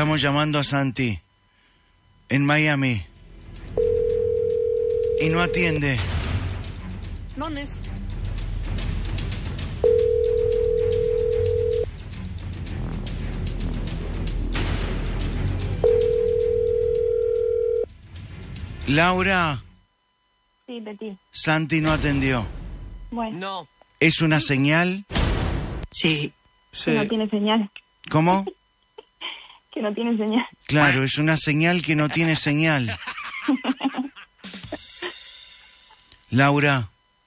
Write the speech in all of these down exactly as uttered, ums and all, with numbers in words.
estamos llamando a Santi en Miami y no atiende. Nones. Laura. Sí, de ti. Santi no atendió. Bueno. No. ¿Es una señal? Sí. Que no tiene señal. ¿Cómo? Que no tiene señal. Claro, es una señal que no tiene señal. Laura,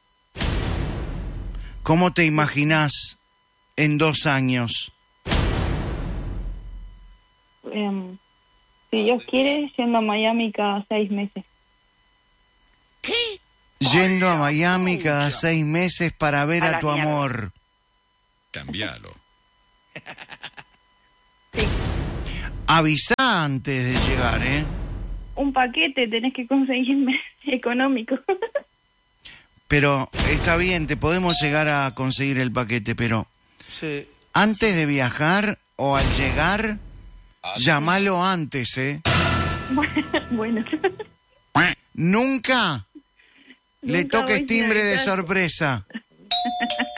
¿cómo te imaginás en dos años? Um, si Dios quiere, yendo a Miami cada seis meses. ¿Qué? Yendo a Miami cada seis meses para ver A a la tu mierda. amor. Cambialo. Sí. Avisá antes de llegar, ¿eh? Un paquete tenés que conseguirme económico. Pero está bien, te podemos llegar a conseguir el paquete, pero Sí. antes de viajar o al llegar, llámalo antes, ¿eh? Bueno. Nunca le Nunca toques voy a timbre de avisar. sorpresa.